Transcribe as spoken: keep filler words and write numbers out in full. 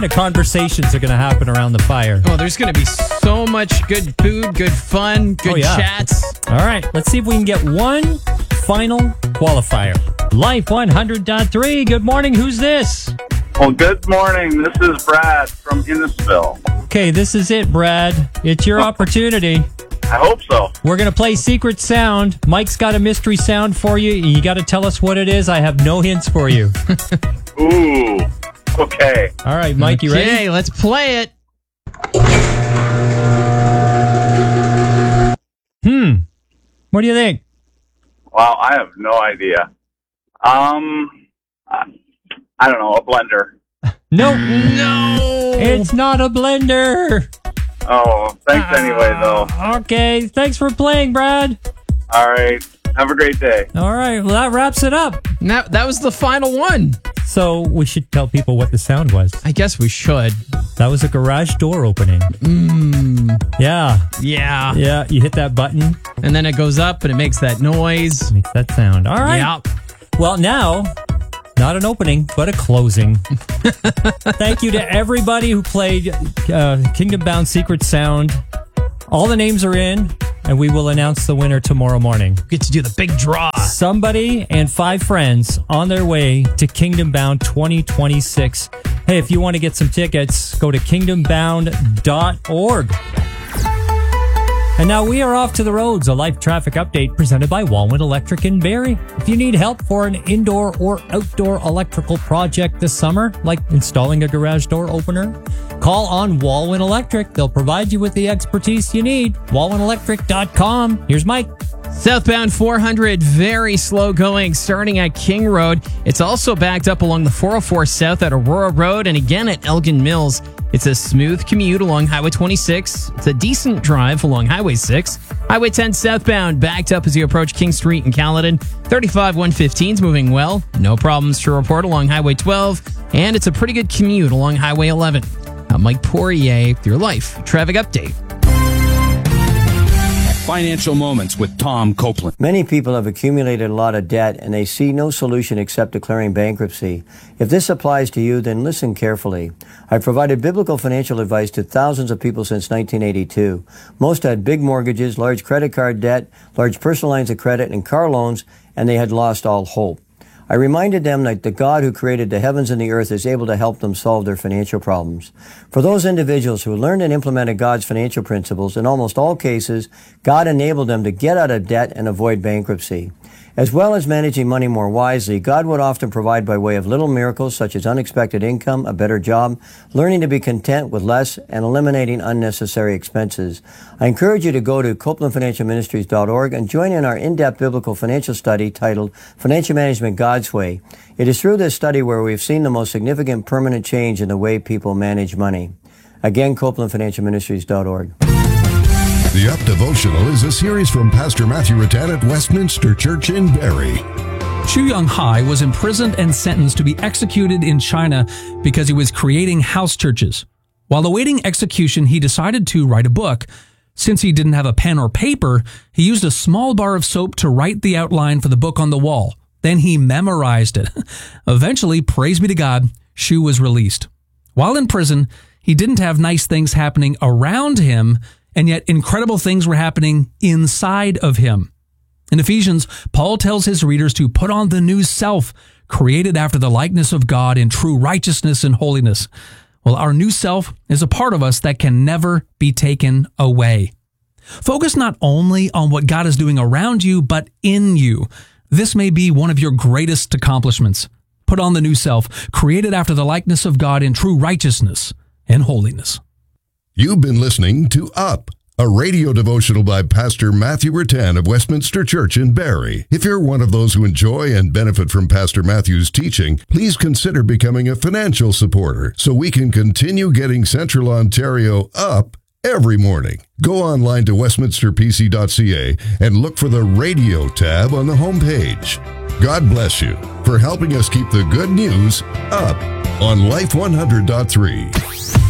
The conversations are going to happen around the fire. Oh, there's going to be so much good food, good fun, good Oh, yeah. chats. All right, let's see if we can get one final qualifier. Life one hundred point three, good morning. Who's this? Well, good morning. This is Brad from Innisfil. Okay, this is it, Brad. It's your opportunity. I hope so. We're going to play Secret Sound. Mike's got a mystery sound for you. You got to tell us what it is. I have no hints for you. Ooh, okay. All right, Mike, you ready? Okay, let's play it. Hmm. What do you think? Wow, I have no idea. Um, I I don't know, a blender. Nope. No. It's not a blender. Oh, thanks anyway, though. Okay, thanks for playing, Brad. All right. Have a great day. All right, well, that wraps it up. That, that was the final one. So we should tell people what the sound was. I guess we should. That was a garage door opening. Mmm. Yeah. Yeah. Yeah, you hit that button. And then it goes up and it makes that noise. Makes that sound. All right. Yeah. Well, now, not an opening, but a closing. Thank you to everybody who played uh, Kingdom Bound Secret Sound. All the names are in, and we will announce the winner tomorrow morning. Get to do the big draw. Somebody and five friends on their way to Kingdom Bound twenty twenty-six. Hey, if you want to get some tickets, go to kingdom bound dot org. And now we are off to the roads, a live traffic update presented by Walwyn Electric in Barrie. If you need help for an indoor or outdoor electrical project this summer, like installing a garage door opener, call on Walwyn Electric. They'll provide you with the expertise you need. walwyn electric dot com. Here's Mike. Southbound four hundred, very slow going, starting at King Road. It's also backed up along the four oh four South at Aurora Road and again at Elgin Mills. It's a smooth commute along Highway twenty-six. It's a decent drive along Highway six. Highway ten southbound, backed up as you approach King Street in Caledon. thirty-five one fifteen is moving well. No problems to report along Highway twelve. And it's a pretty good commute along Highway eleven. I'm Mike Poirier with your Life Traffic Update. Financial Moments with Tom Copeland. Many people have accumulated a lot of debt and they see no solution except declaring bankruptcy. If this applies to you, then listen carefully. I've provided biblical financial advice to thousands of people since nineteen eighty-two. Most had big mortgages, large credit card debt, large personal lines of credit, and car loans, and they had lost all hope. I reminded them that the God who created the heavens and the earth is able to help them solve their financial problems. For those individuals who learned and implemented God's financial principles, in almost all cases, God enabled them to get out of debt and avoid bankruptcy. As well as managing money more wisely, God would often provide by way of little miracles such as unexpected income, a better job, learning to be content with less, and eliminating unnecessary expenses. I encourage you to go to copeland financial ministries dot org and join in our in-depth biblical financial study titled Financial Management God's Way. It is through this study where we've seen the most significant permanent change in the way people manage money. Again, copeland financial ministries dot org. The Up Devotional is a series from Pastor Matthew Rattan at Westminster Church in Barrie. Xu Yonghai was imprisoned and sentenced to be executed in China because he was creating house churches. While awaiting execution, he decided to write a book. Since he didn't have a pen or paper, he used a small bar of soap to write the outline for the book on the wall. Then he memorized it. Eventually, praise be to God, Xu was released. While in prison, he didn't have nice things happening around him, and yet incredible things were happening inside of him. In Ephesians, Paul tells his readers to put on the new self, created after the likeness of God in true righteousness and holiness. Well, our new self is a part of us that can never be taken away. Focus not only on what God is doing around you, but in you. This may be one of your greatest accomplishments. Put on the new self, created after the likeness of God in true righteousness and holiness. You've been listening to Up, a radio devotional by Pastor Matthew Rattan of Westminster Church in Barrie. If you're one of those who enjoy and benefit from Pastor Matthew's teaching, please consider becoming a financial supporter so we can continue getting Central Ontario up every morning. Go online to westminster p c dot c a and look for the radio tab on the homepage. God bless you for helping us keep the good news up on Life one hundred point three.